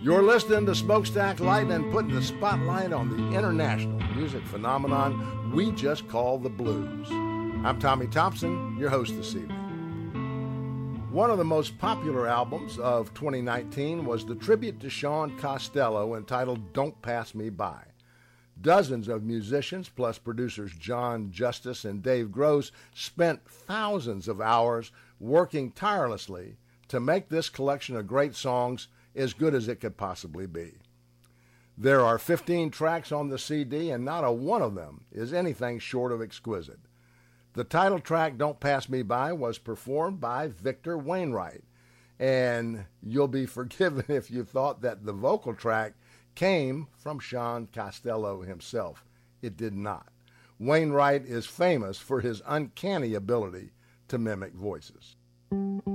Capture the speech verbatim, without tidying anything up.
You're listening to Smokestack Lightning, putting the spotlight on the international music phenomenon we just call the blues. I'm Tommy Thompson, your host this evening. One of the most popular albums of twenty nineteen was the tribute to Shawn Costello entitled Don't Pass Me By. Dozens of musicians, plus producers John Justice and Dave Gross, spent thousands of hours working tirelessly to make this collection of great songs as good as it could possibly be. There are fifteen tracks on the C D, and not a one of them is anything short of exquisite. The title track, Don't Pass Me By, was performed by Victor Wainwright, and you'll be forgiven if you thought that the vocal track came from Shawn Costello himself. It did not. Wainwright is famous for his uncanny ability to mimic voices.